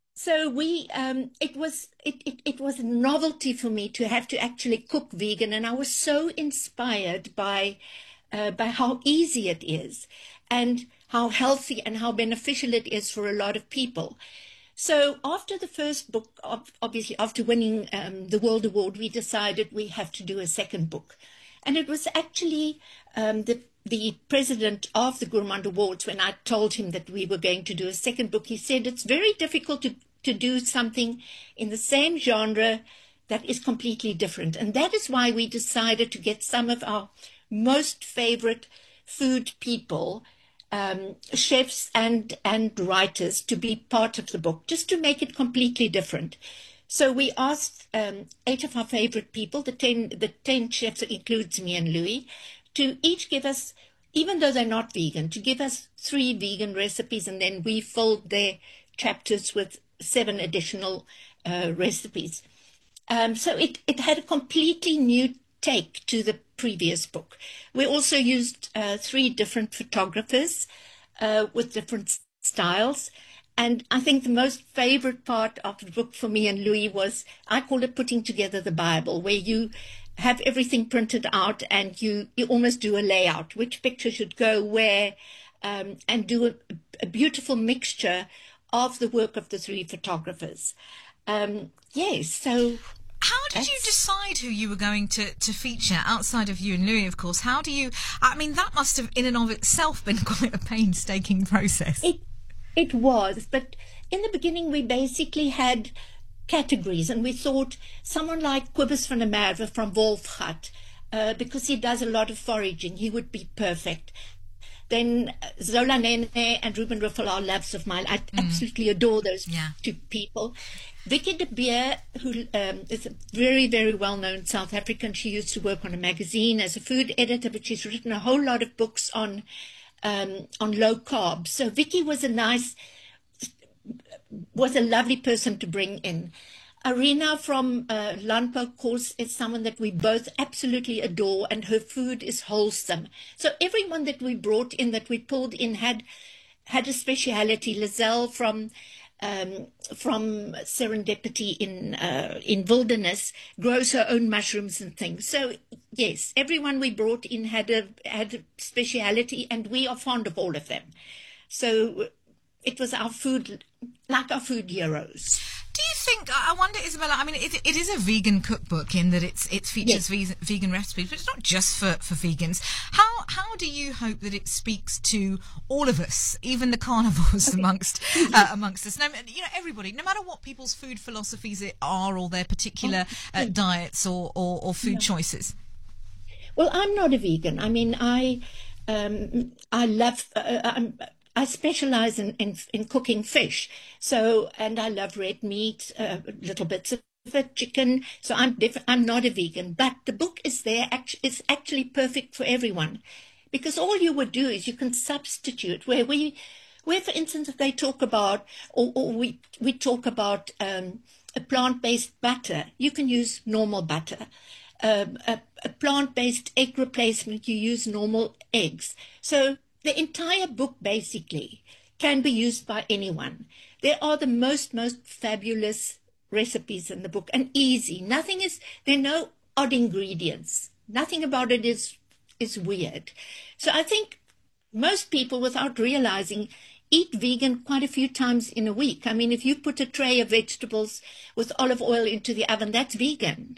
so we, um, it was it, it, it was a novelty for me to have to actually cook vegan. And I was so inspired by uh, by how easy it is and how healthy and how beneficial it is for a lot of people. So after the first book, obviously after winning um, the World Award, we decided we have to do a second book. And it was actually um, the, the president of the Gourmand Awards, when I told him that we were going to do a second book, he said it's very difficult to, to do something in the same genre that is completely different. And that is why we decided to get some of our most favorite food people, Um, chefs and, and writers, to be part of the book, just to make it completely different. So we asked um, eight of our favorite people, the ten, the ten chefs, that includes me and Louis, to each give us, even though they're not vegan, to give us three vegan recipes, and then we filled their chapters with seven additional uh, recipes. Um, so it, it had a completely new take to the previous book. We also used uh, three different photographers uh, with different styles. And I think the most favorite part of the book for me and Louis was, I call it putting together the Bible, where you have everything printed out and you, you almost do a layout, which picture should go where, um, and do a, a beautiful mixture of the work of the three photographers. Um, yes, so... How did you decide who you were going to, to feature outside of you and Louis, of course? How do you, I mean, that must have in and of itself been quite a painstaking process. It, it was, but in the beginning we basically had categories, and we thought someone like Cobus van der Merwe from Wolfgat, uh, because he does a lot of foraging, he would be perfect. Then Zola Nene and Ruben Ruffel are loves of mine. I mm. absolutely adore those yeah. two people. Vicky de Beer, who um, is a very, very well-known South African. She used to work on a magazine as a food editor, but she's written a whole lot of books on um, on low carb. So Vicky was a nice, was a lovely person to bring in. Arena from uh, Landbou, of course, is someone that we both absolutely adore, and her food is wholesome. So everyone that we brought in, that we pulled in, had had a speciality. Lizelle from um, from Serendipity in uh, in Wilderness grows her own mushrooms and things. So yes, everyone we brought in had a had a speciality, and we are fond of all of them. So it was our food, like our food heroes. Do you think, I wonder, Isabella, I mean, it, it is a vegan cookbook in that it's, it features yes. ve- vegan recipes, but it's not just for, for vegans. How how do you hope that it speaks to all of us, even the carnivores okay. amongst uh, amongst us? No, you know, everybody, no matter what people's food philosophies are or their particular uh, diets or, or, or food no. choices. Well, I'm not a vegan. I mean, I um, I love uh, I'm, I specialize in, in, in cooking fish. So, and I love red meat, uh, little bits of it, chicken. So I'm diff- I'm not a vegan, but the book is there. Act- it's actually perfect for everyone, because all you would do is you can substitute where we, where for instance, if they talk about, or, or we, we talk about um, a plant-based butter, you can use normal butter. Um, a, a plant-based egg replacement, you use normal eggs. So the entire book basically can be used by anyone. There are the most, most fabulous recipes in the book, and easy. Nothing is, there are no odd ingredients. Nothing about it is is weird. So I think most people, without realizing, eat vegan quite a few times in a week. I mean, if you put a tray of vegetables with olive oil into the oven, that's vegan.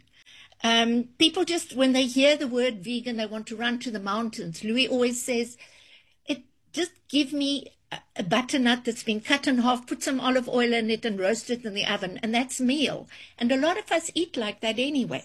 Um, people just, when they hear the word vegan, they want to run to the mountains. Louis always says, "It just give me a, a butternut that's been cut in half, put some olive oil in it and roast it in the oven, and that's meal." And a lot of us eat like that anyway.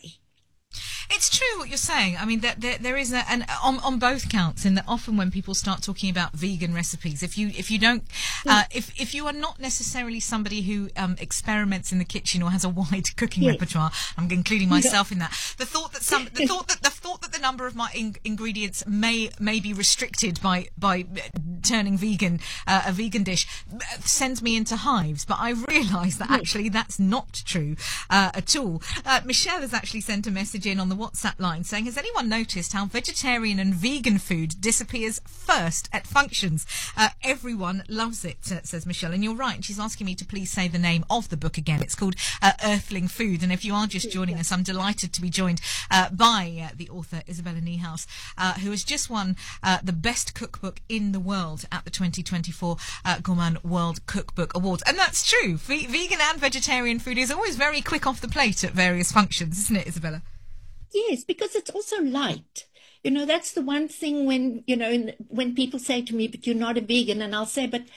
It's true what you're saying. I mean, there, there, there is a, an on, on both counts, in that often when people start talking about vegan recipes, if you if you don't, uh, if if you are not necessarily somebody who um, experiments in the kitchen or has a wide cooking yes. repertoire, I'm including myself in that. The thought that some, the thought that the thought that the number of my in- ingredients may may be restricted by by turning vegan uh, a vegan dish sends me into hives. But I realise that actually that's not true uh, at all. Uh, Michelle has actually sent a message in on the WhatsApp line saying, has anyone noticed how vegetarian and vegan food disappears first at functions? Uh, everyone loves it, uh, says Michelle. And you're right. And she's asking me to please say the name of the book again. It's called uh, Earthling Food. And if you are just joining us, I'm delighted to be joined uh, by uh, the author Isabella Niehaus, uh, who has just won uh, the best cookbook in the world at the twenty twenty-four uh, Gourmand World Cookbook Awards. And that's true. V- vegan and vegetarian food is always very quick off the plate at various functions, isn't it, Isabella? Yes, because it's also light. You know, that's the one thing when, you know, in, when people say to me, "But you're not a vegan," and I'll say, but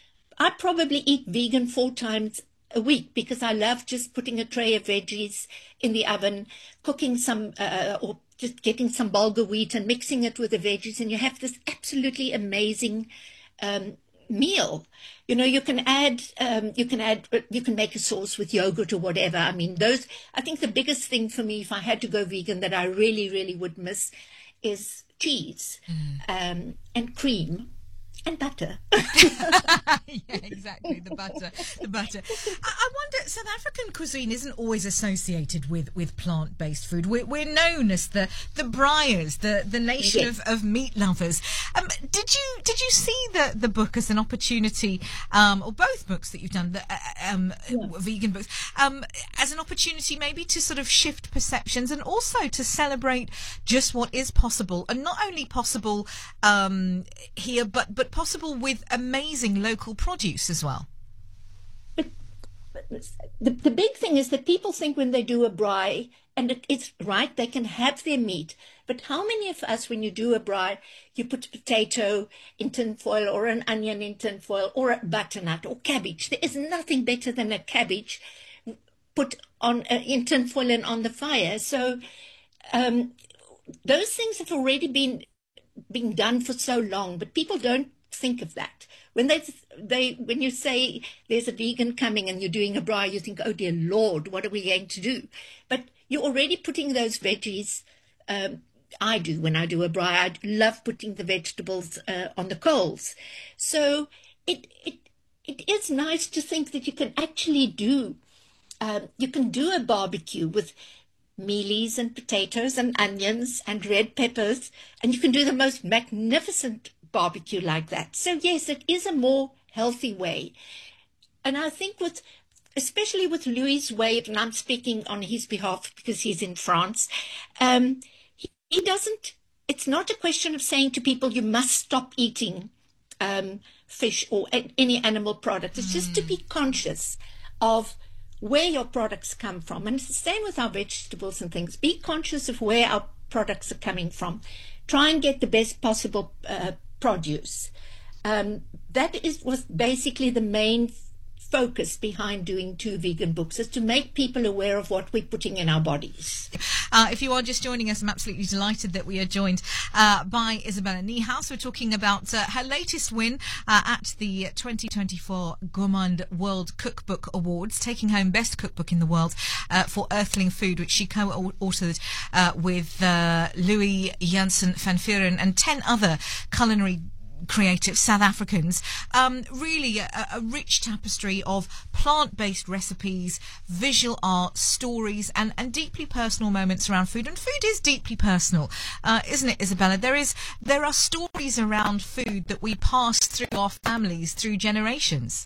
I probably eat vegan four times a week because I love just putting a tray of veggies in the oven, cooking some, uh, or just getting some bulgur wheat and mixing it with the veggies, and you have this absolutely amazing um, meal. You know, you can add, um, you can add, you can make a sauce with yogurt or whatever. I mean, those, I think the biggest thing for me, if I had to go vegan, that I really, really would miss is cheese, mm. um, and cream and butter. Yeah, exactly. The butter, the butter. I, I wonder, South African cuisine isn't always associated with, with plant-based food. We're, we're known as the, the Briars, the, the nation yes. of, of meat lovers. Um, did you did you see the, the book as an opportunity, um, or both books that you've done, the uh, um, yeah. vegan books, um, as an opportunity maybe to sort of shift perceptions and also to celebrate just what is possible, and not only possible um, here, but but possible with amazing local produce as well? But, but the, the big thing is that people think when they do a braai, and it, it's right, they can have their meat, but how many of us, when you do a braai, you put a potato in tin foil or an onion in tin foil or a butternut or cabbage? There is nothing better than a cabbage put on uh, in tin foil and on the fire. So um, those things have already been being done for so long, but people don't think of that. When they, they, when you say there's a vegan coming and you're doing a braai, you think, "Oh dear Lord, what are we going to do?" But you're already putting those veggies. Um, I do when I do a braai. I love putting the vegetables uh, on the coals. So it it it is nice to think that you can actually do. Um, you can do a barbecue with mealies and potatoes and onions and red peppers, and you can do the most magnificent barbecue like that. So yes, it is a more healthy way. And I think with, especially with Louis' way, and I'm speaking on his behalf because he's in France, um, he, he doesn't, it's not a question of saying to people, you must stop eating um, fish or a, any animal product. It's mm. just to be conscious of where your products come from. And it's the same with our vegetables and things. Be conscious of where our products are coming from. Try and get the best possible uh, produce. Um, that is was basically the main focus behind doing two vegan books, is to make people aware of what we're putting in our bodies. Uh, if you are just joining us, I'm absolutely delighted that we are joined uh, by Isabella Niehaus. We're talking about uh, her latest win uh, at the twenty twenty-four Gourmand World Cookbook Awards, taking home Best Cookbook in the World uh, for Earthling Food, which she co-authored uh, with uh, Louis Janssen van Vuren and ten other culinary creative South Africans. Um, really a, a rich tapestry of plant-based recipes, visual art, stories, and, and deeply personal moments around food. And food is deeply personal, uh, isn't it, Isabella? There is there are stories around food that we pass through our families through generations.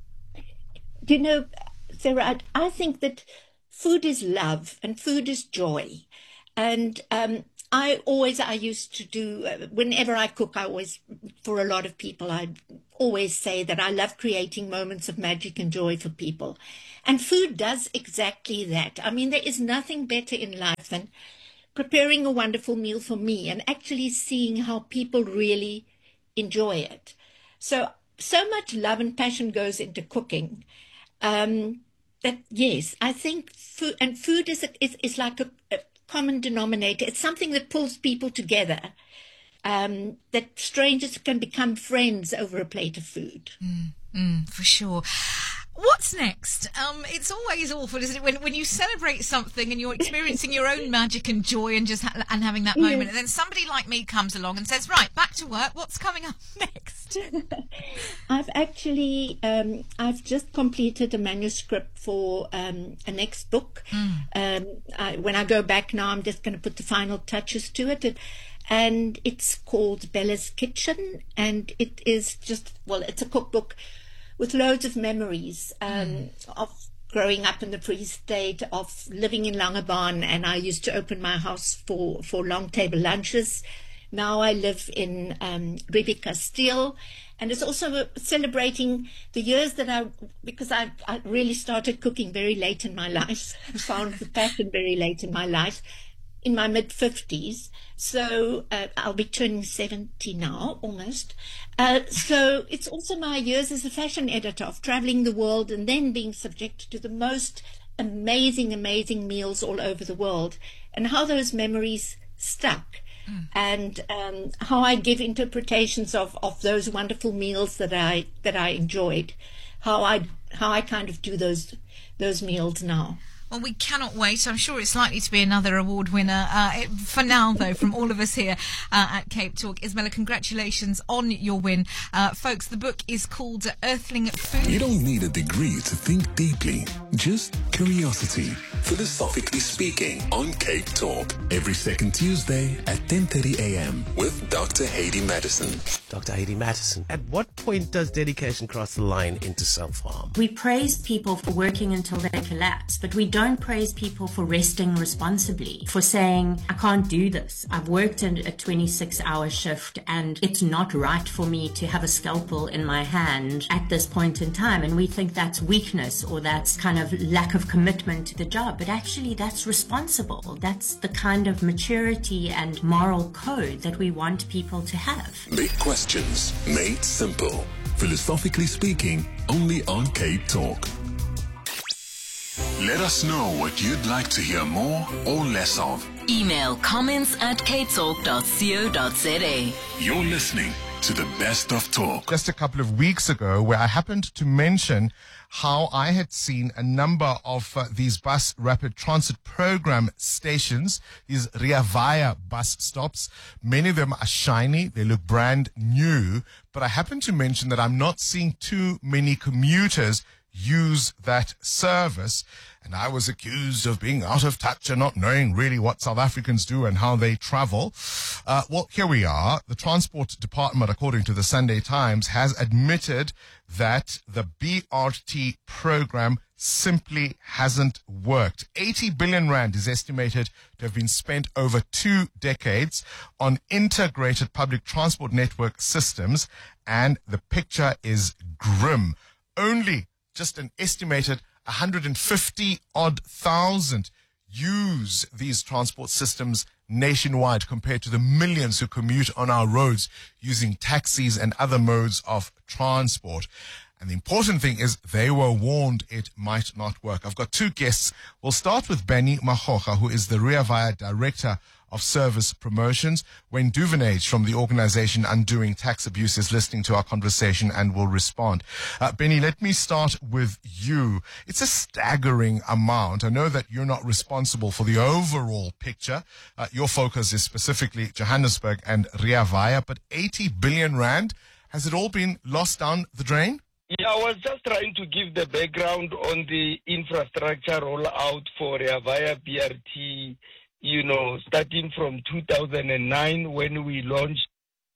You know, Sarah, I think that food is love and food is joy. And um, I always, I used to do, uh, whenever I cook, I always, for a lot of people, I always say that I love creating moments of magic and joy for people. And food does exactly that. I mean, there is nothing better in life than preparing a wonderful meal for me and actually seeing how people really enjoy it. So, so much love and passion goes into cooking. Um, that, yes, I think food, and food is, a, is, is like a, a common denominator. It's something that pulls people together, um, that strangers can become friends over a plate of food. Mm, mm, for sure. What's next? Um, it's always awful, isn't it, when when you celebrate something and you're experiencing your own magic and joy and just ha- and having that moment, yes. And then somebody like me comes along and says, "Right, back to work. What's coming up next?" I've actually um, I've just completed a manuscript for um, a next book. Mm. Um, I, when I go back now, I'm just going to put the final touches to it. it and it's called Bella's Kitchen, and it is just well, it's a cookbook with loads of memories um, mm. of growing up in the Free State, of living in Langebaan, and I used to open my house for, for long table lunches. Now I live in um, Ribécastille, and it's also celebrating the years that I, because I, I really started cooking very late in my life, found the passion very late in my life, in my mid-fifties. So uh, I'll be turning seventy now, almost. Uh, so it's also my years as a fashion editor of traveling the world and then being subjected to the most amazing, amazing meals all over the world, and how those memories stuck. Mm. And um, how I give interpretations of, of those wonderful meals that I that I enjoyed, how I how I kind of do those those meals now. Well, we cannot wait. I'm sure it's likely to be another award winner. Uh, it, for now, though, from all of us here uh, at Cape Talk, Isabella, congratulations on your win. Uh, folks, the book is called Earthling Food. You don't need a degree to think deeply, just curiosity. Philosophically Speaking on Cape Talk, every second Tuesday at ten thirty a.m. with Doctor Haydee Madison. Doctor Haydee Madison, at what point does dedication cross the line into self-harm? We praise people for working until they collapse, but we don't praise people for resting responsibly, for saying, I can't do this. I've worked in a twenty-six hour shift and it's not right for me to have a scalpel in my hand at this point in time. And we think that's weakness or that's kind of lack of commitment to the job. But actually that's responsible. That's the kind of maturity and moral code that we want people to have. Big questions made simple. Philosophically Speaking, only on Cape Talk. Let us know what you'd like to hear more or less of. Email comments at capetalk dot co dot za. You're listening to the Best of Talk. Just a couple of weeks ago, where I happened to mention how I had seen a number of uh, these bus rapid transit program stations, these Rea Vaya bus stops. Many of them are shiny. They look brand new. But I happened to mention that I'm not seeing too many commuters use that service. And I was accused of being out of touch and not knowing really what South Africans do and how they travel. Uh, well, here we are. The Transport Department, according to the Sunday Times, has admitted that the B R T program simply hasn't worked. eighty billion rand is estimated to have been spent over two decades on integrated public transport network systems, and the picture is grim. Only just an estimated one hundred fifty odd thousand use these transport systems nationwide compared to the millions who commute on our roads using taxis and other modes of transport. And the important thing is they were warned it might not work. I've got two guests. We'll start with Benny Makgokga, who is the Rea Vaya Director of Service Promotions. Wayne Duvenage from the organization Undoing Tax Abuse is listening to our conversation and will respond. Uh, Benny, let me start with you. It's a staggering amount. I know that you're not responsible for the overall picture. Uh, your focus is specifically Johannesburg and Rea Vaya, but eighty billion rand, has it all been lost down the drain? Yeah, I was just trying to give the background on the infrastructure rollout for Rea Vaya B R T, you know, starting from two thousand nine when we launched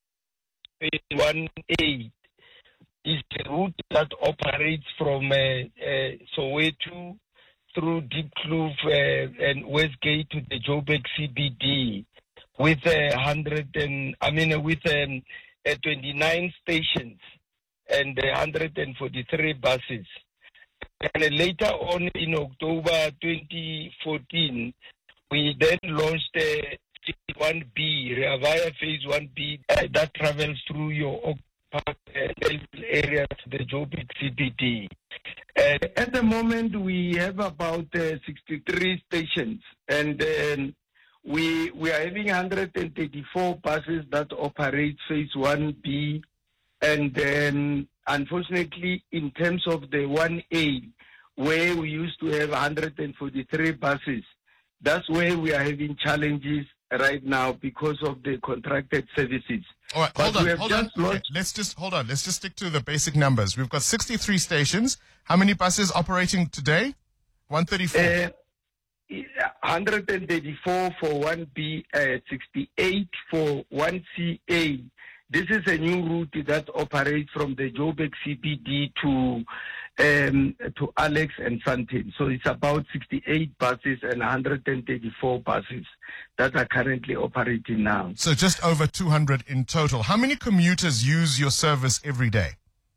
phase one A. Is the route that operates from uh, uh, Soweto through Deep Kloof uh, and Westgate to the Joburg C B D with a uh, hundred and I mean with um, uh, twenty-nine stations and uh, one hundred forty-three buses. And uh, later on in October twenty fourteen, we then launched uh, phase one B, Rea Vaya phase one B, uh, that travels through your Oak Park uh, area to the Joburg C B D. Uh, at the moment, we have about uh, sixty-three stations, and um, we we are having one hundred thirty-four buses that operate phase one B, and then unfortunately, in terms of the one A, where we used to have one hundred forty-three buses, that's where we are having challenges right now because of the contracted services. All right, hold But we on, have hold on. just launched- Okay, let's just hold on. Let's just stick to the basic numbers. We've got sixty-three stations. How many buses operating today? one thirty-four. Uh, one hundred thirty-four for one B, uh, sixty-eight for one C A. This is a new route that operates from the Joburg C B D to um, to Alex and Sandton. So it's about sixty-eight buses and one hundred thirty-four buses that are currently operating now. So just over two hundred in total. How many commuters use your service every day?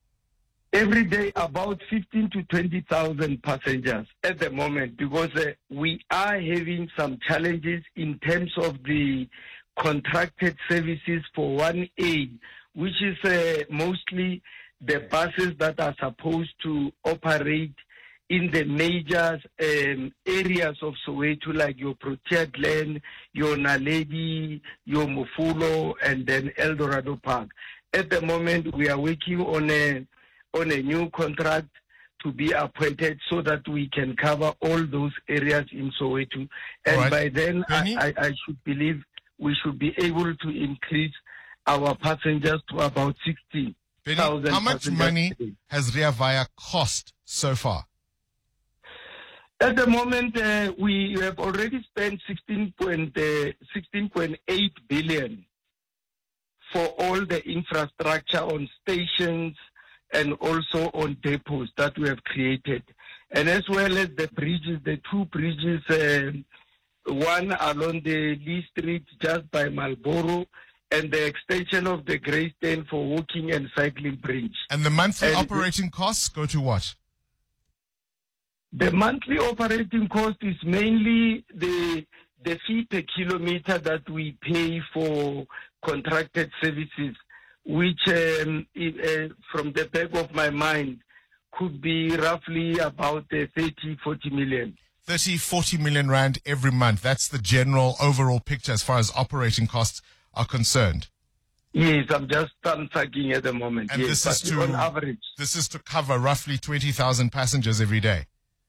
Every day, about fifteen to twenty thousand passengers at the moment, because uh, we are having some challenges in terms of the contracted services for one A, which is uh, mostly the buses that are supposed to operate in the major um, areas of Soweto, like your Protea Glen, your Naledi, your Mufulo, and then Eldorado Park. At the moment, we are working on a on a new contract to be appointed so that we can cover all those areas in Soweto. And All right. by then, I, Benny? I, I should believe we should be able to increase our passengers to about sixty thousand. Benny, how much money has Rea Vaya cost so far? At the moment, uh, we have already spent sixteen point eight billion for all the infrastructure on stations and also on depots that we have created. And as well as the bridges, the two bridges, uh, one along the Lee Street just by Marlborough, and the extension of the Greystone for walking and cycling bridge. And the monthly And operating costs go to what? The monthly operating cost is mainly the the fee per kilometer that we pay for contracted services, which um, it, uh, from the back of my mind could be roughly about uh, thirty, forty million. thirty, forty million rand every month. That's the general overall picture as far as operating costs are concerned. Yes, I'm just sucking at the moment. And yes, this but is to on average. This is to cover roughly twenty thousand passengers every day.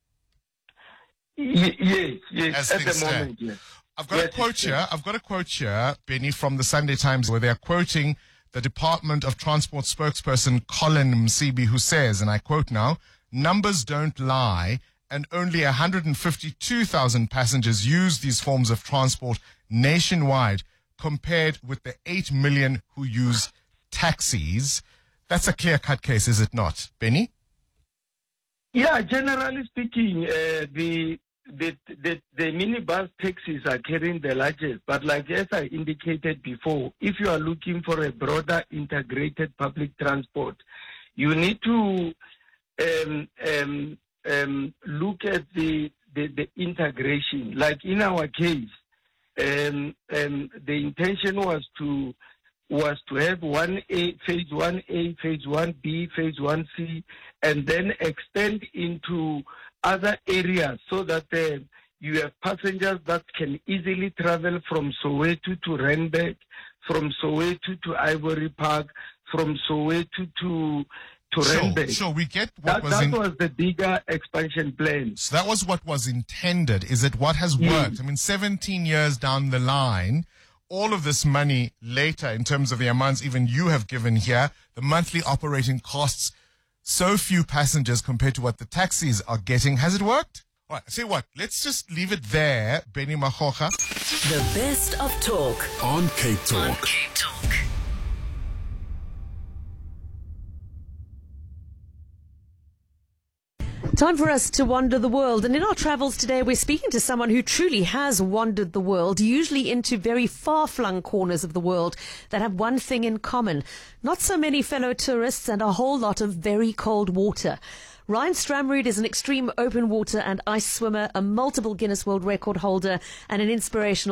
Y- yes, yes, As at things the stand. moment, yes. I've got Yes, a quote it's here. I've got a quote here, Benny, from the Sunday Times, where they're quoting the Department of Transport spokesperson Colin Msibi, who says, and I quote now, "Numbers don't lie, and only one hundred fifty-two thousand passengers use these forms of transport nationwide, compared with the eight million who use taxis." That's a clear-cut case, is it not, Benny? Yeah, generally speaking, uh, the, the the the minibus taxis are carrying the largest. But like as I indicated before, if you are looking for a broader integrated public transport, you need to um, um, um, look at the, the the integration. Like in our case, um, um, the intention was to was to have one A, phase one A, phase one B, phase one C, and then extend into other areas so that uh, you have passengers that can easily travel from Soweto to Randburg, from Soweto to Ivory Park, from Soweto to to Sure, Randburg. sure, we get what That, was that in- was the bigger expansion plan. So that was what was intended. Is it what has worked? I mean, seventeen years down the line, all of this money later, in terms of the amounts even you have given here, the monthly operating costs, so few passengers compared to what the taxis are getting. Has it worked? All right, say what? Let's just leave it there, Benny Mahocha. The best of talk on Cape Talk. On Cape Talk. Time for us to wander the world. And in our travels today, we're speaking to someone who truly has wandered the world, usually into very far-flung corners of the world that have one thing in common. Not so many fellow tourists and a whole lot of very cold water. Ryan Stramrood is an extreme open water and ice swimmer, a multiple Guinness World Record holder, and an inspirational